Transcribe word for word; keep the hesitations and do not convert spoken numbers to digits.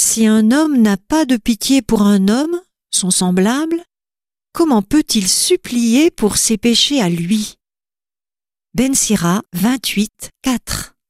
Si un homme n'a pas de pitié pour un homme, son semblable, comment peut-il supplier pour ses péchés à lui? Ben Sira vingt-huit, quatre.